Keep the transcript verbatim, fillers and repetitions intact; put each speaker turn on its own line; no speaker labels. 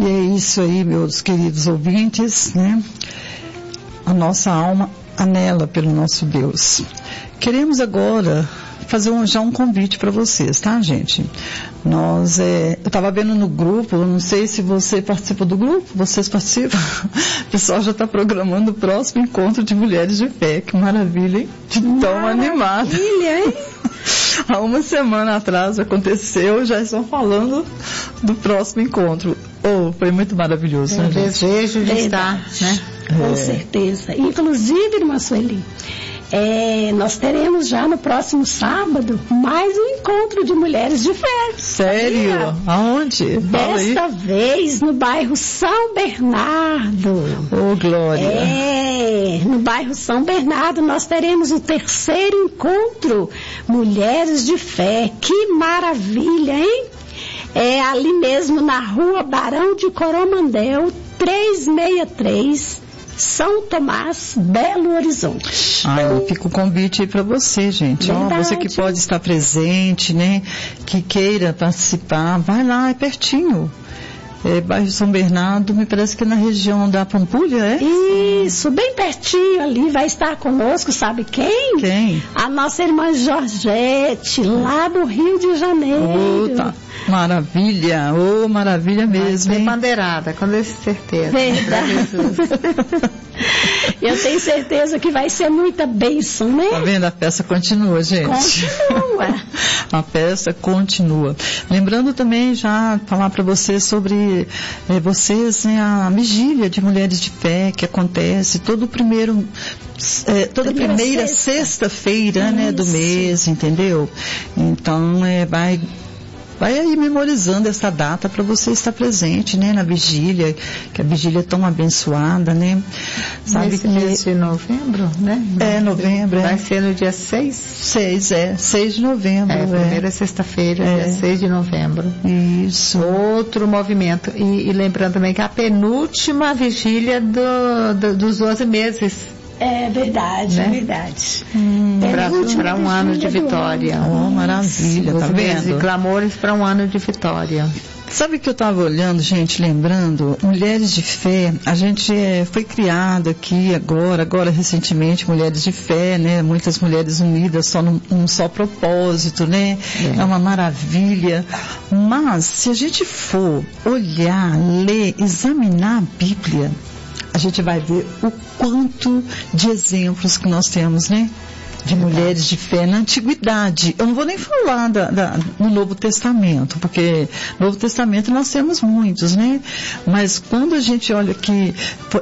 E é isso aí, meus queridos ouvintes, né? A nossa alma anela pelo nosso Deus. Queremos agora fazer um, já um convite para vocês, tá, gente? Nós, é, eu estava vendo no grupo, eu não sei se você participa do grupo, vocês participam? O pessoal já está programando o próximo encontro de mulheres de fé, que maravilha, hein? De tão animada.
Maravilha, hein?
Há uma semana atrás aconteceu, já estão falando do próximo encontro. Oh, foi muito maravilhoso,
é,
né,
gente? Desejo de estar, né? Com
é.
certeza. Inclusive, irmã Sueli, É, nós teremos já no próximo sábado mais um encontro de mulheres de fé.
Sério?
Sabia?
Aonde?
Desta vez no bairro São Bernardo.
Oh, glória!
É, no bairro São Bernardo nós teremos o terceiro encontro Mulheres de Fé. Que maravilha, hein? É ali mesmo na rua Barão de Coromandel, trezentos e sessenta e três. São Tomás, Belo Horizonte.
Ah, fica o convite aí para você, gente. Ó, você que pode estar presente, né? Que queira participar, vai lá, é pertinho. É, bairro São Bernardo, me parece que é na região da Pampulha, é?
Isso, bem pertinho ali, vai estar conosco, sabe quem?
Quem?
A nossa irmã Georgette, lá do Rio de Janeiro.
Oh, tá. Maravilha, oh, maravilha mesmo, hein?
Bandeirada, com certeza.
Verdade. Eu tenho certeza que vai ser muita bênção, né?
Tá vendo? A festa continua, gente.
Continua.
A festa continua. Lembrando também já falar para vocês sobre eh, vocês, né, a vigília de mulheres de fé que acontece todo o primeiro É, toda primeira, primeira sexta-feira, sexta né, do mês, entendeu? Então, é, vai, vai aí memorizando essa data para você estar presente, né, na vigília, que a vigília é tão abençoada, né?
Sabe Nesse que mês de novembro, né?
É, novembro.
Vai
é.
ser no dia seis?
seis, é. seis de novembro.
É, primeira é. sexta-feira, é. dia seis de novembro.
Isso.
Outro movimento. E, e lembrando também que a penúltima vigília do, do, dos doze meses.
É verdade,
né?
é verdade.
Hum, para um ano de vitória.
Oh, maravilha, tá vendo?
E clamores para um ano de vitória.
Sabe que eu estava olhando, gente, lembrando, Mulheres de Fé, a gente é, foi criado aqui agora, agora recentemente, Mulheres de Fé, né? Muitas mulheres unidas só num, num só propósito, né? É. é uma maravilha. Mas, se a gente for olhar, ler, examinar a Bíblia, a gente vai ver o quanto de exemplos que nós temos, né? De mulheres de fé na antiguidade. Eu não vou nem falar da, da, no Novo Testamento, porque no Novo Testamento nós temos muitos, né? Mas quando a gente olha que